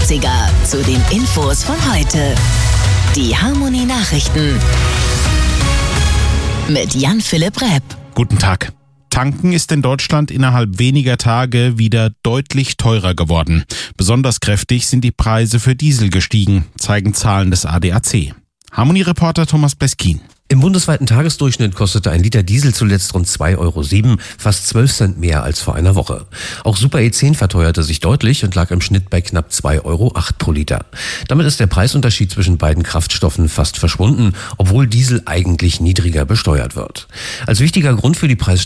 Klassiker zu den Infos von heute. Die Harmonie Nachrichten mit Jan-Philipp Repp. Guten Tag. Tanken ist in Deutschland innerhalb weniger Tage wieder deutlich teurer geworden. Besonders kräftig sind die Preise für Diesel gestiegen, zeigen Zahlen des ADAC. Harmonie-Reporter Thomas Bleskin. Im bundesweiten Tagesdurchschnitt kostete ein Liter Diesel zuletzt rund 2,07 Euro, fast 12 Cent mehr als vor einer Woche. Auch Super E10 verteuerte sich deutlich und lag im Schnitt bei knapp 2,08 Euro pro Liter. Damit ist der Preisunterschied zwischen beiden Kraftstoffen fast verschwunden, obwohl Diesel eigentlich niedriger besteuert wird. Als wichtiger Grund für die Preissteigerung